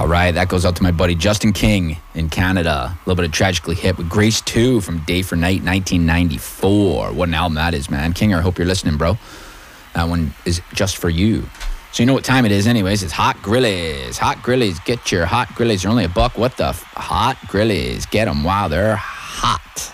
All right, that goes out to my buddy Justin King in Canada. A little bit of Tragically Hip with Grace 2 from Day for Night 1994. What an album that is, man. King, I hope you're listening, bro. That one is just for you. So you know what time it is anyways. It's Hot Grillies. Hot Grillies. Get your Hot Grillies. They're only $1. What the Hot Grillies. Get them while they're hot.